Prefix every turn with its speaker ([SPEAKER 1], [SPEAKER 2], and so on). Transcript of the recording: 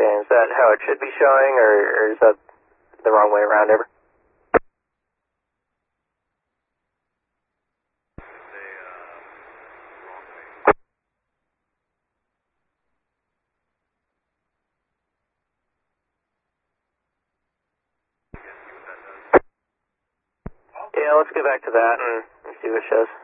[SPEAKER 1] Okay, is that how it should be showing, or is that the wrong way around ever? Yeah, let's go back to that and see what it shows.